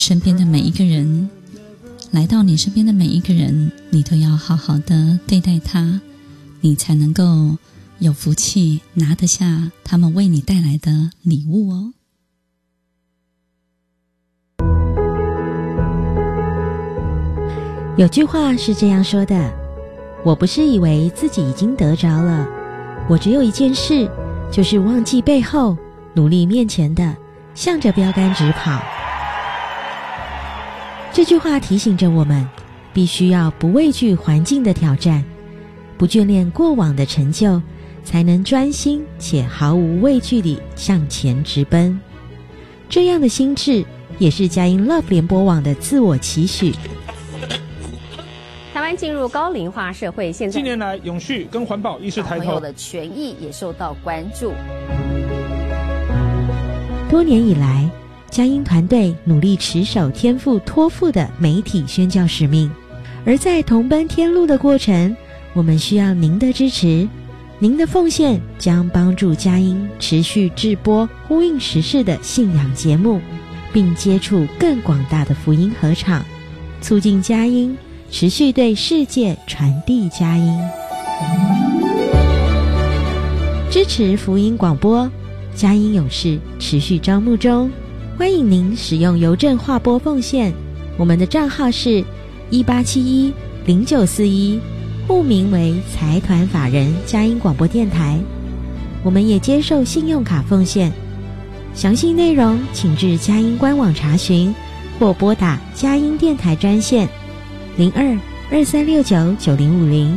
身边的每一个人，来到你身边的每一个人，你都要好好的对待他，你才能够有福气拿得下他们为你带来的礼物哦。 有句话是这样说的，我不是以为自己已经得着了，我只有一件事，就是忘记背后，努力面前的，向着标杆直跑。这句话提醒着我们，必须要不畏惧环境的挑战，不眷恋过往的成就，才能专心且毫无畏惧地向前直奔。这样的心智，也是佳音 Love 联播网的自我期许。 台湾进入高龄化社会，现在近年来永续跟环保意识抬头， 小朋友的权益也受到关注。 多年以来，佳音团队努力持守天父托付的媒体宣教使命，而在同奔天路的过程，我们需要您的支持。您的奉献将帮助佳音持续制播呼应时事的信仰节目，并接触更广大的福音合场，促进佳音持续对世界传递佳音。支持福音广播，佳音勇士持续招募中，欢迎您使用邮政划拨奉献，我们的账号是18710941，户名为财团法人佳音广播电台。我们也接受信用卡奉献，详细内容请至佳音官网查询，或拨打佳音电台专线02-2369-9050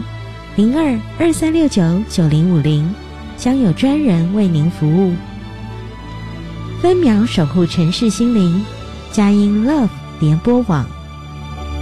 02-2369-9050，将有专人为您服务。分秒守护城市心灵，佳音 Love 联播网。